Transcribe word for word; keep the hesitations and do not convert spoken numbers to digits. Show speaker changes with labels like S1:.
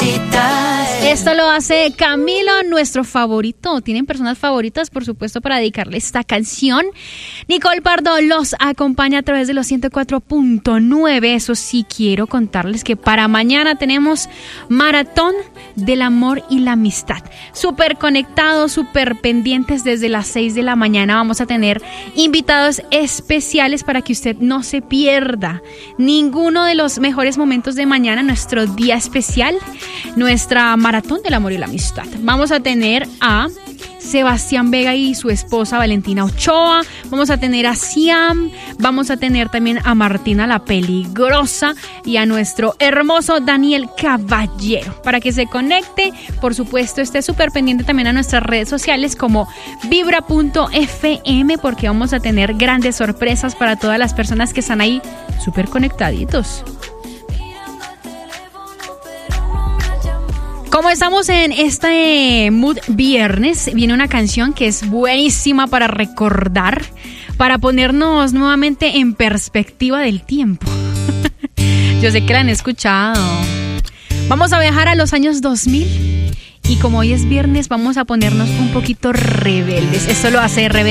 S1: Esto lo hace Camilo, nuestro favorito. Tienen personas favoritas, por supuesto, para dedicarle esta canción. Nicole Pardo los acompaña a través de los ciento cuatro punto nueve. Eso sí, quiero contarles que para mañana tenemos Maratón del Amor y la Amistad. Súper conectados, súper pendientes desde las seis de la mañana. Vamos a tener invitados especiales para que usted no se pierda ninguno de los mejores momentos de mañana, nuestro día especial, nuestra Maratón del Amor y la Amistad. Vamos a tener a Sebastián Vega y su esposa Valentina Ochoa, vamos a tener a Siam, vamos a tener también a Martina la Peligrosa y a nuestro hermoso Daniel Caballero. Para que se conecte, por supuesto, esté súper pendiente también a nuestras redes sociales como vibra punto f m, porque vamos a tener grandes sorpresas para todas las personas que están ahí súper conectaditos. Como estamos en este mood viernes, viene una canción que es buenísima para recordar, para ponernos nuevamente en perspectiva del tiempo. Yo sé que la han escuchado. Vamos a viajar a los años dos mil y como hoy es viernes, vamos a ponernos un poquito rebeldes. Esto lo hace Rebelde.